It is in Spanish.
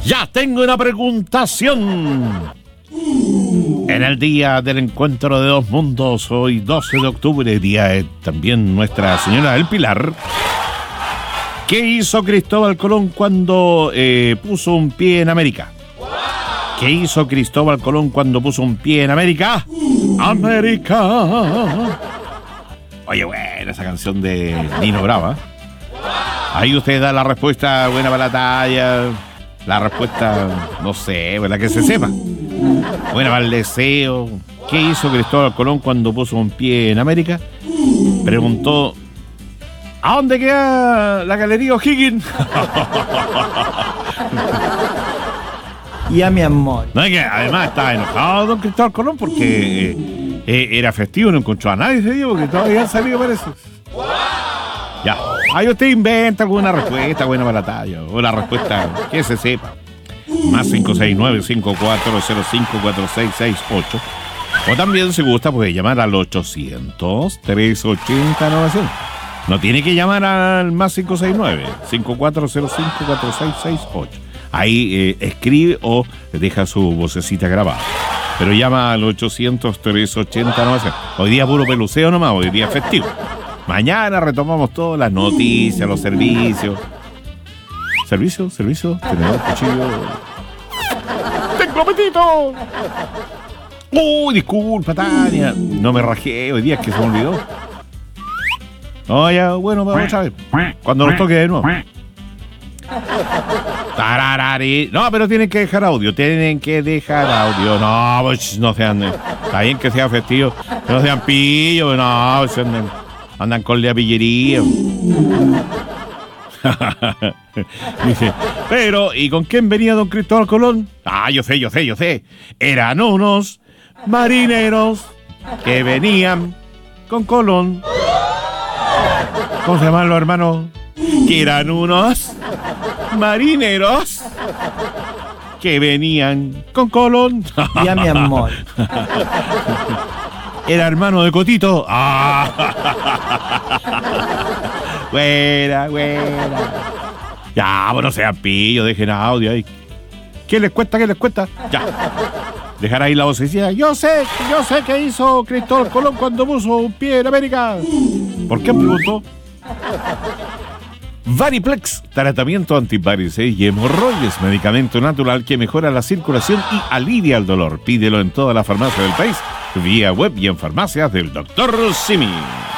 Ya tengo una preguntación. En el día del encuentro de dos mundos, hoy 12 de octubre, día también Nuestra Señora del Pilar. ¿Qué hizo Cristóbal Colón cuando puso un pie en América? ¿Qué hizo Cristóbal Colón cuando puso un pie en América? ¡América! Oye, buena esa canción de Nino Brava. Ahí usted da la respuesta buena para la talla. La respuesta, no sé, ¿verdad? Que se sepa. Buena para el deseo. ¿Qué hizo Cristóbal Colón cuando puso un pie en América? Preguntó: ¿a dónde queda la Galería O'Higgins? Ya, mi amor. No, es que además estaba enojado don Cristóbal Colón porque era festivo, no encontró a nadie ese día porque todavía han salido, parece. Ya. Ahí usted inventa alguna respuesta buena para la talla, o la respuesta que se sepa. Más 569-5405-4668. O también, si gusta, puede llamar al 800-380-900. No tiene que llamar al más 569-5405-4668. Ahí escribe o deja su vocecita grabada. Pero llama al 800-380-900. Hoy día puro peluceo nomás, hoy día festivo. Mañana retomamos todas las noticias, los servicios. ¿Servicio? Tenedor, cuchillo. ¡Tengo apetito! ¡Uy, disculpa, Tania! No me rajé, hoy día es que se me olvidó. No, ya, bueno, vamos otra vez. Cuando nos toque de nuevo. Tararari. No, pero tienen que dejar audio. No, pues no sean. Está bien que sea festivo. Que no sean pillos. No, andan con la pillería. Dice, pero, ¿y con quién venía don Cristóbal Colón? Ah, yo sé. Eran unos marineros que venían con Colón. ¿Cómo se llaman los hermanos? Que eran unos marineros que venían con Colón. Ya, mi amor. Era hermano de Cotito. ¡Ah! Buena. Ya, bueno, sean pillos, dejen audio ahí. ¿Qué les cuesta? Ya. Dejar ahí la vocecilla. Yo sé qué hizo Cristóbal Colón cuando puso un pie en América. ¿Por qué preguntó? Variplex, tratamiento antivarices y hemorroides, medicamento natural que mejora la circulación y alivia el dolor. Pídelo en todas las farmacias del país, vía web y en farmacias del Dr. Simi.